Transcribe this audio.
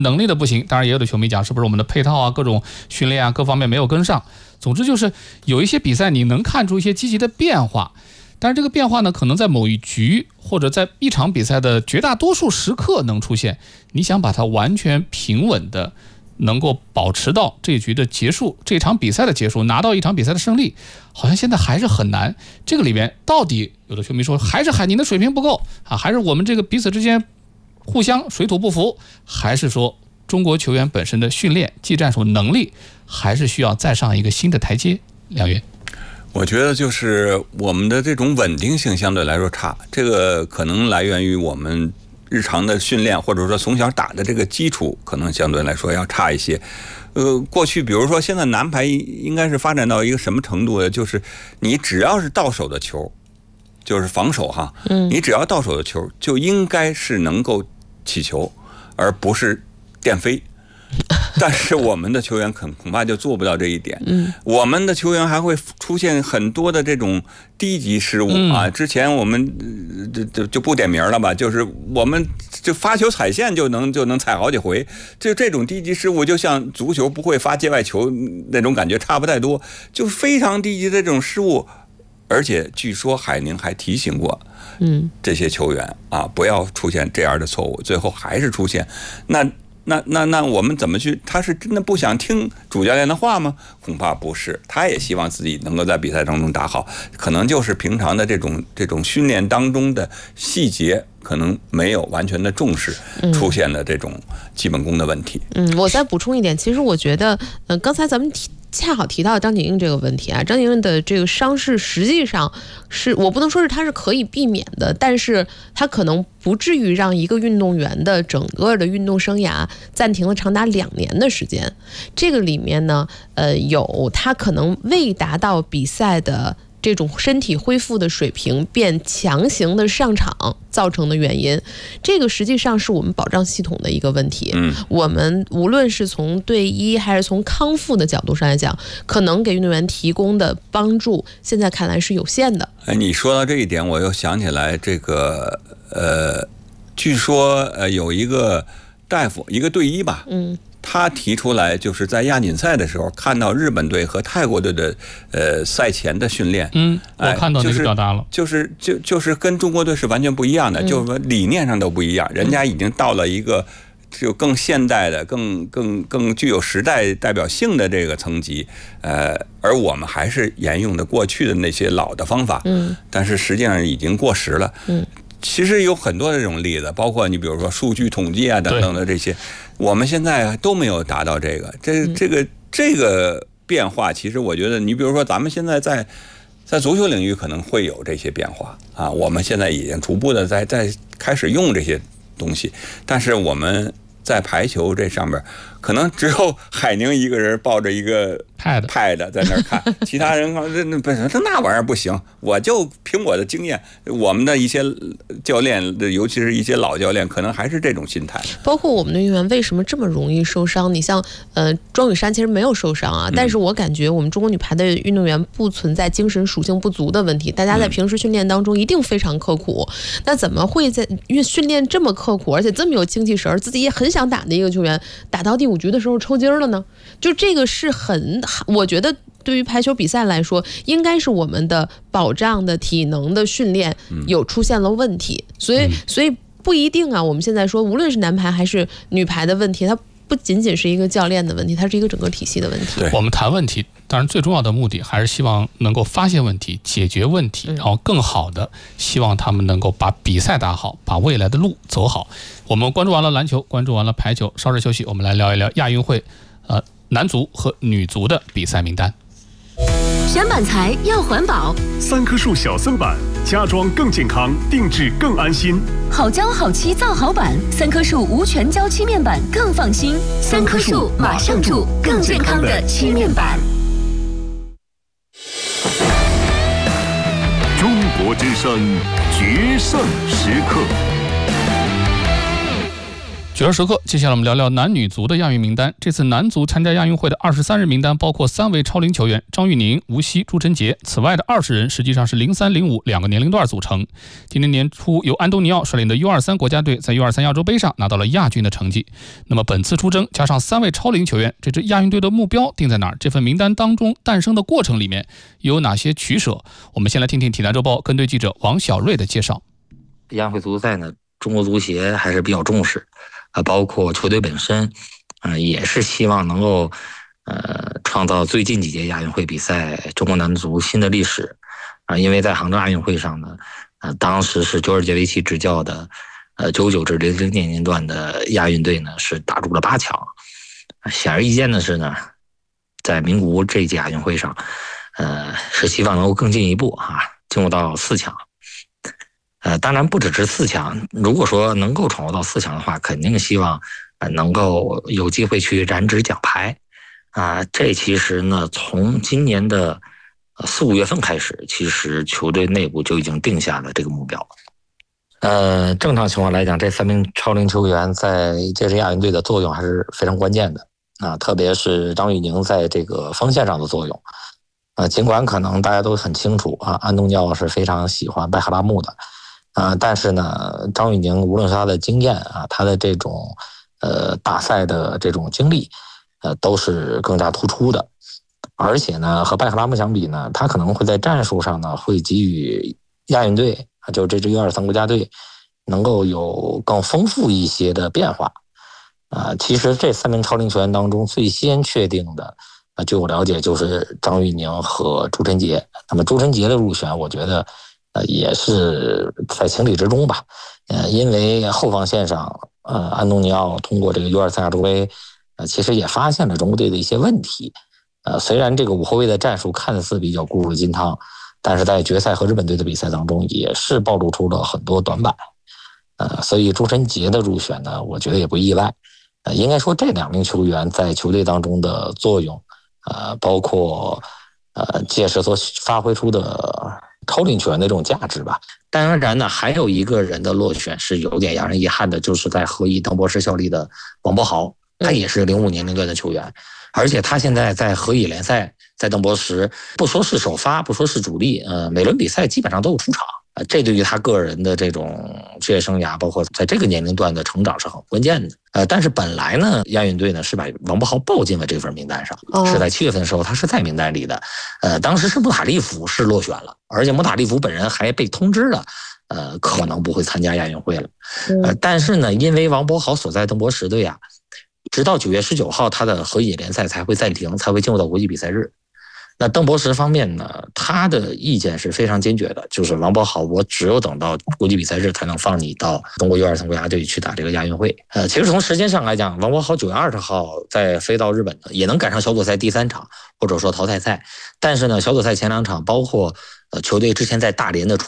能力的不行，当然也有的球迷讲是不是我们的配套啊、各种训练啊各方面没有跟上。总之就是有一些比赛你能看出一些积极的变化，但是这个变化呢，可能在某一局或者在一场比赛的绝大多数时刻能出现。你想把它完全平稳的能够保持到这一局的结束，这场比赛的结束，拿到一场比赛的胜利，好像现在还是很难。这个里边到底有的球迷说还是海宁的水平不够啊，还是我们这个彼此之间互相水土不服，还是说中国球员本身的训练技战术能力还是需要再上一个新的台阶？梁云， 我觉得就是我们的这种稳定性相对来说差，这个可能来源于我们日常的训练，或者说从小打的这个基础可能相对来说要差一些。过去比如说现在男排应该是发展到一个什么程度呢？就是你只要是到手的球，就是防守哈，你只要到手的球就应该是能够起球，而不是电飞。但是我们的球员恐怕就做不到这一点。我们的球员还会出现很多的这种低级失误啊。之前我们就不点名了吧，就是我们就发球踩线就能踩好几回，这种低级失误就像足球不会发界外球那种感觉差不太多，就非常低级的这种失误。而且据说海宁还提醒过这些球员啊，不要出现这样的错误，最后还是出现。那我们怎么去？他是真的不想听主教练的话吗？恐怕不是，他也希望自己能够在比赛当中打好，可能就是平常的这种训练当中的细节可能没有完全的重视，出现了这种基本功的问题。 我再补充一点，其实我觉得，刚才咱们恰好提到张景英这个问题啊，张景英的这个伤势实际上是我不能说是他是可以避免的，但是他可能不至于让一个运动员的整个的运动生涯暂停了长达2年的时间。这个里面呢，有他可能未达到比赛的这种身体恢复的水平便强行的上场造成的原因，这个实际上是我们保障系统的一个问题。我们无论是从队医还是从康复的角度上来讲，可能给运动员提供的帮助现在看来是有限的。 你说到这一点，我又想起来这个据说有一个大夫，一个队医吧，他提出来，就是在亚锦赛的时候看到日本队和泰国队的赛前的训练， 我看到那个表达了， 就是跟中国队是完全不一样的，就是说理念上都不一样，人家已经到了一个就更现代的、更具有时代代表性的这个层级，而我们还是沿用的过去的那些老的方法，但是实际上已经过时了。其实有很多的这种例子，包括你比如说数据统计啊等等的这些，我们现在都没有达到这个这个变化。其实我觉得，你比如说咱们现在在足球领域可能会有这些变化啊，我们现在已经逐步的在开始用这些东西，但是我们在排球这上面，可能只有海宁一个人抱着一个pad在那儿看，其他人那玩意儿不行。我就凭我的经验，我们的一些教练，尤其是一些老教练，可能还是这种心态。 包括我们的运动员为什么这么容易受伤？你像庄宇珊其实没有受伤啊，但是我感觉我们中国女排的运动员不存在精神属性不足的问题，大家在平时训练当中一定非常刻苦。那怎么会在训练这么刻苦，而且这么有精气神，自己也很想打的一个球员，打到第5局的时候抽筋了呢？就这个是我觉得对于排球比赛来说，应该是我们的保障的体能的训练有出现了问题，所以不一定啊。我们现在说，无论是男排还是女排的问题，它不仅仅是一个教练的问题，它是一个整个体系的问题。 我们谈问题，当然最重要的目的还是希望能够发现问题、解决问题，然后更好的希望他们能够把比赛打好，把未来的路走好。我们关注完了篮球，关注完了排球，稍事休息，我们来聊一聊亚运会男足和女足的比赛名单。 选板材要环保 ，3棵树小森板，家装更健康，定制更安心。 好胶好漆造好板，3棵树无全胶漆面板更放心。3棵树马上住，更健康的漆面板。 中国之声决胜时刻。 九十时刻，接下来我们聊聊男女足的亚运名单。这次男足参加亚运会的23日名单包括3位超龄球员：张玉宁、吴曦、朱晨杰。此外的20人实际上是03、05两个年龄段组成。今年年初，由安东尼奥率领的 U23 国家队在 U23 亚洲杯上拿到了亚军的成绩。那么本次出征加上3位超龄球员，这支亚运队的目标定在哪儿？这份名单当中诞生的过程里面有哪些取舍？我们先来听听体坛周报跟队记者王小瑞的介绍。 亚运会足赛呢，中国足协还是比较重视。包括球队本身，也是希望能够创造最近几届亚运会比赛中国男足新的历史因为在杭州亚运会上呢，当时是久尔杰维奇执教的99至00年龄段的亚运队呢是打入了8强。显而易见的是呢，在名古屋这一届亚运会上，是希望能够更进一步进入到4强。当然不只是4强，如果说能够闯入到4强的话，肯定希望能够有机会去染指奖牌这其实呢，从今年的4、5月份开始，其实球队内部就已经定下了这个目标。正常情况来讲，这3名超龄球员在这支亚运队的作用还是非常关键的特别是张玉宁在这个锋线上的作用。尽管可能大家都很清楚安东尼奥是非常喜欢拜赫拉木的。但是呢，张玉宁无论是他的经验他的这种打赛的这种经历都是更加突出的。而且呢，和拜赫拉木相比呢，他可能会在战术上呢会给予亚运队就这支U23国家队能够有更丰富一些的变化。其实这3名超龄球员当中最先确定的据我了解就是张玉宁和朱晨杰。那么朱晨杰的入选我觉得也是在情理之中吧。因为后防线上安东尼奥通过这个 U23 亚洲杯其实也发现了中国队的一些问题。虽然这个5后卫的战术看似比较固若金汤，但是在决赛和日本队的比赛当中也是暴露出了很多短板。所以朱晨杰的入选呢，我觉得也不意外。应该说这2名球员在球队当中的作用包括届时所发挥出的超龄球员的这种价值吧。当然呢，还有一个人的落选是有点让人遗憾的，就是在河乙邓博士效力的王柏豪，他也是05年龄段的球员，而且他现在在河乙联赛，在邓博士不说是首发，不说是主力，每轮比赛基本上都有出场。这对于他个人的这种职业生涯，包括在这个年龄段的成长是很关键的。但是本来呢，亚运队呢是把王柏豪报进了这份名单上，是在7月份的时候他是在名单里的。当时是穆塔利夫是落选了，而且穆塔利夫本人还被通知了，可能不会参加亚运会了。但是呢，因为王柏豪所在邓博士队直到9月19号他的河乙联赛才会暂停，才会进入到国际比赛日。那邓博士方面呢，他的意见是非常坚决的，就是王柏豪，我只有等到国际比赛日才能放你到中国U23国家队去打这个亚运会。其实从时间上来讲，王柏豪9月20号再飞到日本也能赶上小组赛第3场，或者说淘汰赛。但是呢，小组赛前2场，包括球队之前在大连的